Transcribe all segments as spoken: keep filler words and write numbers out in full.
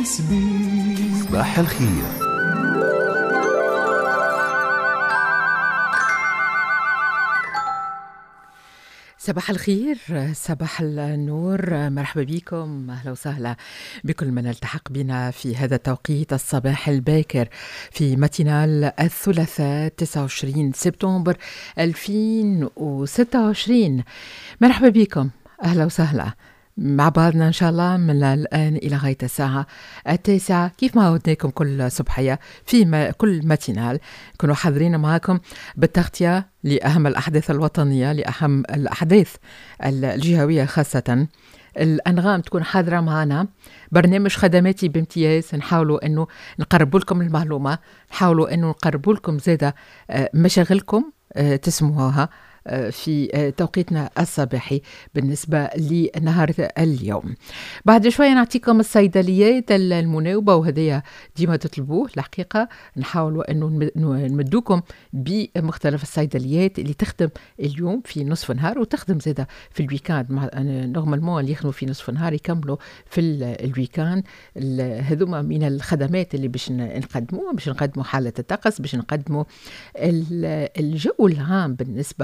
صباح الخير. صباح الخير، صباح النور، مرحبا بكم، أهلا وسهلا بكل من التحق بنا في هذا التوقيت الصباح الباكر في ماتينال الثلاثاء تسعة وعشرين سبتمبر ألفين وستة وعشرين. مرحبا بكم، أهلا وسهلا مع بعضنا إن شاء الله من الآن إلى غاية الساعة التاسعة، كيف ما عودناكم كل صبحية في ما كل ماتينال كنوا حاضرين معكم بالتغطية لأهم الأحداث الوطنية، لأهم الأحداث الجهوية، خاصة الأنغام تكون حاضرة معنا. برنامج خدماتي بامتياز، نحاولوا أنه نقربوا لكم المعلومة، نحاولوا أنه نقربوا لكم زادة مشاغلكم تسمعوها في توقيتنا الصباحي بالنسبة لنهار اليوم. بعد شوية نعطيكم الصيدليات المناوبة، وهدايا ديما تطلبوه الحقيقة. نحاولوا أنه نمدوكم بمختلف الصيدليات اللي تخدم اليوم في نصف نهار وتخدم زادة في الويكاند. نورمالمون اللي يخدموا في نصف نهار يكملوا في الويكاند. هذوما من الخدمات اللي باش نقدموها، باش نقدموا حالة الطقس، باش نقدموا الجو العام بالنسبة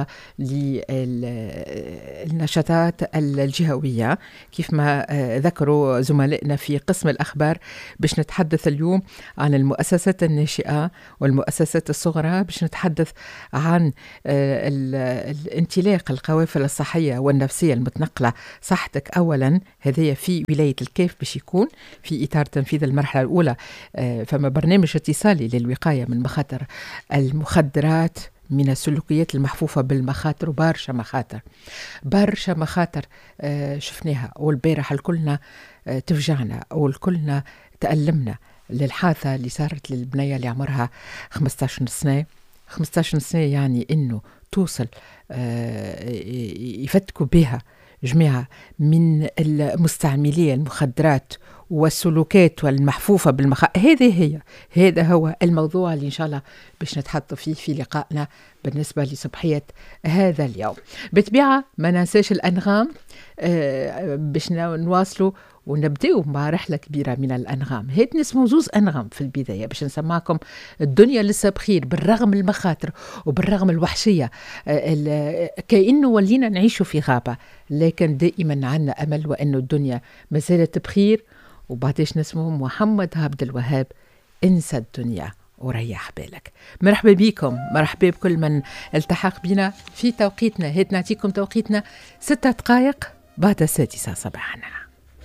للنشاطات الجهوية كيف ما ذكروا زملائنا في قسم الأخبار. باش نتحدث اليوم عن المؤسسات الناشئة والمؤسسات الصغرى، باش نتحدث عن الانطلاق القوافل الصحية والنفسية المتنقلة. صحتك أولا، هذه في ولاية الكيف باش يكون في إطار تنفيذ المرحلة الأولى. فما برنامج اتصالي للوقاية من مخاطر المخدرات، من السلوكيات المحفوفة بالمخاطر، وبارشة مخاطر بارشة مخاطر آه شفناها، والبارح الكلنا آه تفجعنا، والكلنا تألمنا للحادثة اللي صارت للبنية اللي عمرها خمسة عشر سنة. خمسة عشر سنة يعني إنه توصل آه يفتكوا بها جماعة من المستعملية المخدرات والسلوكات والمحفوفة بالمخاطر. هذه هي هذا هو الموضوع اللي إن شاء الله باش نتحدث فيه في لقائنا بالنسبة لصبحية هذا اليوم. بطبيعة ما ننساش الأنغام، آه باش نواصلوا ونبدأوا مع رحلة كبيرة من الأنغام. هيت نسمو زوز أنغام في البداية باش نسمعكم الدنيا لسه بخير بالرغم المخاطر وبالرغم الوحشية، آه كأنه ولينا نعيشوا في غابة، لكن دائما عنا أمل وأنه الدنيا ما زالت بخير. وبعديش نسمو محمد عبد الوهاب، انسى الدنيا وريح بالك. مرحبا بكم، مرحبا بكل من التحق بنا في توقيتنا. هيت نعطيكم توقيتنا ستة دقائق بعد السادسة صباحا.